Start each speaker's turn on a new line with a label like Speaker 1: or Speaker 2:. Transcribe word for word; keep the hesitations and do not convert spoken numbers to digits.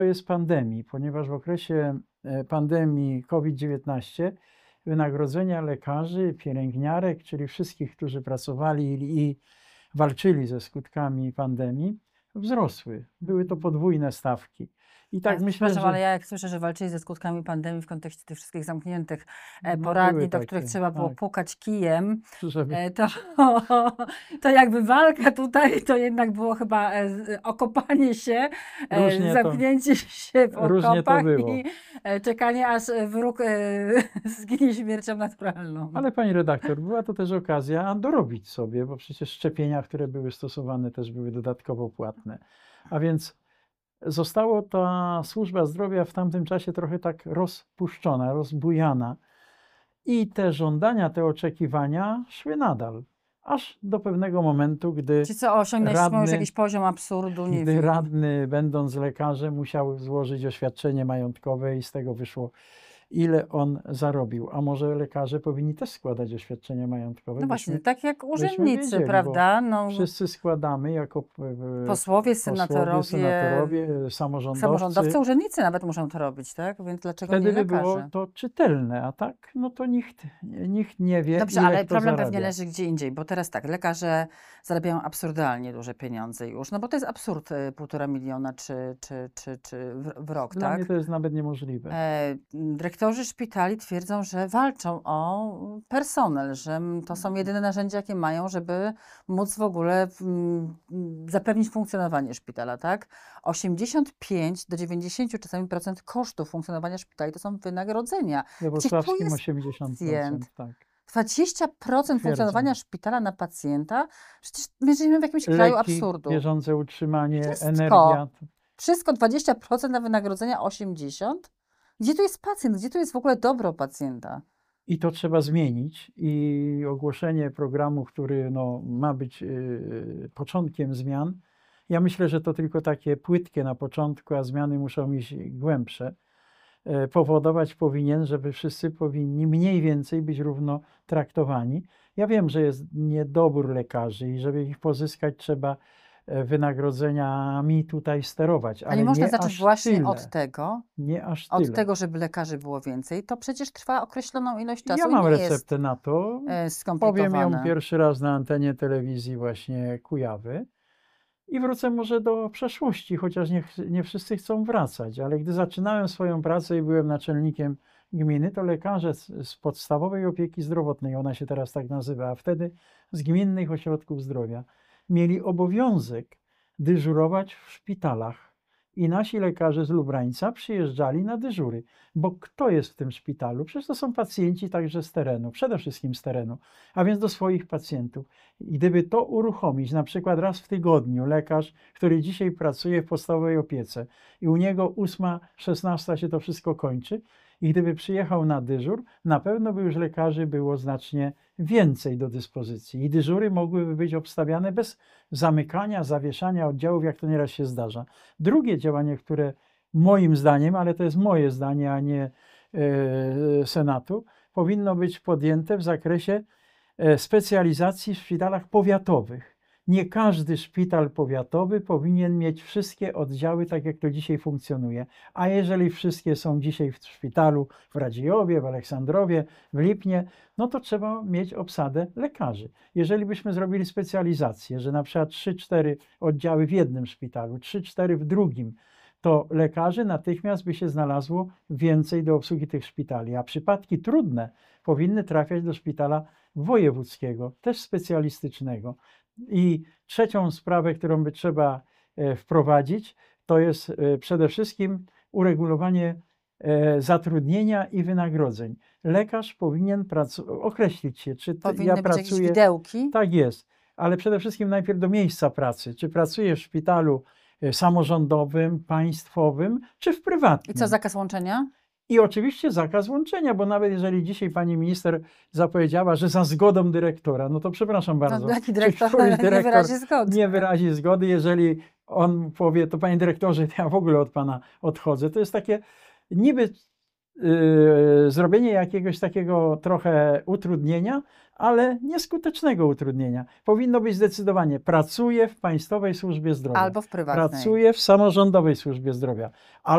Speaker 1: To jest pandemii, ponieważ w okresie e, pandemii COVID dziewiętnaście wynagrodzenia lekarzy, pielęgniarek, czyli wszystkich, którzy pracowali i i walczyli ze skutkami pandemii, wzrosły. Były to podwójne stawki. I tak
Speaker 2: A,
Speaker 1: myślę,
Speaker 2: przepraszam, ale
Speaker 1: że
Speaker 2: ja jak słyszę, że walczyli ze skutkami pandemii w kontekście tych wszystkich zamkniętych e,
Speaker 1: no,
Speaker 2: poradni,
Speaker 1: były
Speaker 2: do których
Speaker 1: takie,
Speaker 2: trzeba było
Speaker 1: tak,
Speaker 2: pukać kijem,
Speaker 1: żeby
Speaker 2: e, to, to jakby walka tutaj to jednak było chyba e, z- okopanie się, e,
Speaker 1: różnie to,
Speaker 2: zamknięcie się w
Speaker 1: różnie to
Speaker 2: okopach
Speaker 1: było.
Speaker 2: i e, czekanie, aż wróg e, zginie śmiercią naturalną.
Speaker 1: Ale pani redaktor, była to też okazja dorobić sobie, bo przecież szczepienia, które były stosowane, też były dodatkowo płatne. A więc została ta służba zdrowia w tamtym czasie trochę tak rozpuszczona, rozbujana i te żądania, te oczekiwania szły nadal, aż do pewnego momentu, gdy
Speaker 2: Ci co osiągnęliśmy już
Speaker 1: radny,
Speaker 2: jakiś poziom absurdu, nie
Speaker 1: gdy
Speaker 2: wiem.
Speaker 1: radny, będąc lekarzem, musiał złożyć oświadczenie majątkowe i z tego wyszło, ile on zarobił. A może lekarze powinni też składać oświadczenia majątkowe,
Speaker 2: No właśnie,
Speaker 1: byśmy,
Speaker 2: tak jak
Speaker 1: byśmy
Speaker 2: urzędnicy,
Speaker 1: wiedzieli, bo
Speaker 2: prawda? No,
Speaker 1: wszyscy składamy jako e,
Speaker 2: posłowie,
Speaker 1: posłowie,
Speaker 2: senatorowie,
Speaker 1: senatorowie, samorządowcy.
Speaker 2: samorządowcy, urzędnicy nawet muszą to robić, tak? Więc dlaczego nie
Speaker 1: Wtedy by było
Speaker 2: lekarze?
Speaker 1: to czytelne, a tak, no to nikt, nikt nie wie,
Speaker 2: Dobrze,
Speaker 1: ile
Speaker 2: ale
Speaker 1: kto
Speaker 2: problem pewnie
Speaker 1: zarabia.
Speaker 2: leży gdzie indziej, bo teraz tak, lekarze zarabiają absurdalnie duże pieniądze już, no bo to jest absurd, y, półtora miliona czy, czy, czy, czy w, w rok,
Speaker 1: Dla mnie
Speaker 2: tak?
Speaker 1: to jest nawet niemożliwe.
Speaker 2: E, dyrektorzy szpitali twierdzą, że walczą o personel, że m, to są jedyne narzędzia, jakie mają, żeby móc w ogóle mm, mm, zapewnić funkcjonowanie szpitala, tak? osiemdziesiąt pięć do dziewięćdziesięciu czasami procent kosztów funkcjonowania szpitali to są wynagrodzenia.
Speaker 1: We
Speaker 2: Gdzie tu
Speaker 1: wrocławskim
Speaker 2: jest
Speaker 1: osiemdziesiąt
Speaker 2: pacjent?
Speaker 1: procent, tak.
Speaker 2: dwadzieścia procent funkcjonowania
Speaker 1: Twierdzą.
Speaker 2: szpitala na pacjenta? Przecież my żyjemy w jakimś kraju
Speaker 1: Leki,
Speaker 2: absurdu.
Speaker 1: bieżące utrzymanie,
Speaker 2: Wszystko.
Speaker 1: energia.
Speaker 2: Wszystko dwadzieścia procent na wynagrodzenia osiemdziesiąt procent? Gdzie tu jest pacjent? Gdzie tu jest w ogóle dobro pacjenta?
Speaker 1: I to trzeba zmienić. I ogłoszenie programu, który no, ma być yy, początkiem zmian, ja myślę, że to tylko takie płytkie na początku, a zmiany muszą iść głębsze. Yy, powodować powinien, żeby wszyscy powinni mniej więcej być równo traktowani. Ja wiem, że jest niedobór lekarzy i żeby ich pozyskać, trzeba e, wynagrodzeniami tutaj sterować,
Speaker 2: A
Speaker 1: ale
Speaker 2: nie można
Speaker 1: nie
Speaker 2: zacząć
Speaker 1: aż
Speaker 2: właśnie
Speaker 1: tyle.
Speaker 2: od tego,
Speaker 1: Nie aż
Speaker 2: od
Speaker 1: tyle.
Speaker 2: tego, żeby lekarzy było więcej. To przecież trwa określoną ilość czasu
Speaker 1: Ja
Speaker 2: i
Speaker 1: mam
Speaker 2: nie jest
Speaker 1: receptę na to.
Speaker 2: e,
Speaker 1: Powiem ją
Speaker 2: skomplikowane.
Speaker 1: pierwszy raz na antenie telewizji właśnie Kujawy i wrócę może do przeszłości, chociaż nie, ch- nie wszyscy chcą wracać, ale gdy zaczynałem swoją pracę i byłem naczelnikiem gminy, to lekarze z, z podstawowej opieki zdrowotnej, ona się teraz tak nazywa, a wtedy z gminnych ośrodków zdrowia, mieli obowiązek dyżurować w szpitalach. I nasi lekarze z Lubrańca przyjeżdżali na dyżury, bo kto jest w tym szpitalu? Przecież to są pacjenci także z terenu, przede wszystkim z terenu, a więc do swoich pacjentów. I gdyby to uruchomić, na przykład raz w tygodniu, lekarz, który dzisiaj pracuje w podstawowej opiece i u niego ósma, szesnasta się to wszystko kończy, i gdyby przyjechał na dyżur, na pewno by już lekarzy było znacznie więcej do dyspozycji. I dyżury mogłyby być obstawiane bez zamykania, zawieszania oddziałów, jak to nieraz się zdarza. Drugie działanie, które moim zdaniem, ale to jest moje zdanie, a nie e, Senatu, powinno być podjęte w zakresie e, specjalizacji w szpitalach powiatowych. Nie każdy szpital powiatowy powinien mieć wszystkie oddziały, tak jak to dzisiaj funkcjonuje. A jeżeli wszystkie są dzisiaj w szpitalu w Radziejowie, w Aleksandrowie, w Lipnie, no to trzeba mieć obsadę lekarzy. Jeżeli byśmy zrobili specjalizację, że na przykład trzy cztery oddziały w jednym szpitalu, trzy cztery w drugim, to lekarzy natychmiast by się znalazło więcej do obsługi tych szpitali, a przypadki trudne powinny trafiać do szpitala wojewódzkiego, też specjalistycznego. I trzecią sprawę, którą by trzeba e, wprowadzić, to jest e, przede wszystkim uregulowanie e, zatrudnienia i wynagrodzeń. Lekarz powinien pracu- określić się, czy t-
Speaker 2: Powinny
Speaker 1: ja
Speaker 2: być jakieś
Speaker 1: pracuję.
Speaker 2: widełki.
Speaker 1: Tak jest, ale przede wszystkim najpierw do miejsca pracy. Czy pracuję w szpitalu e, samorządowym, państwowym, czy w
Speaker 2: I
Speaker 1: prywatnym?
Speaker 2: co, zakaz łączenia?
Speaker 1: I oczywiście zakaz łączenia, bo nawet jeżeli dzisiaj pani minister zapowiedziała, że za zgodą dyrektora, no to przepraszam bardzo,
Speaker 2: No, jaki
Speaker 1: czy
Speaker 2: dyrektor
Speaker 1: któryś
Speaker 2: nie
Speaker 1: dyrektor
Speaker 2: wyrazi zgody?
Speaker 1: nie wyrazi zgody, jeżeli on powie, to panie dyrektorze, to ja w ogóle od pana odchodzę. To jest takie niby yy, zrobienie jakiegoś takiego trochę utrudnienia, ale nieskutecznego utrudnienia. Powinno być zdecydowanie: pracuję w państwowej służbie zdrowia,
Speaker 2: Albo w prywatnej.
Speaker 1: pracuję w samorządowej służbie zdrowia,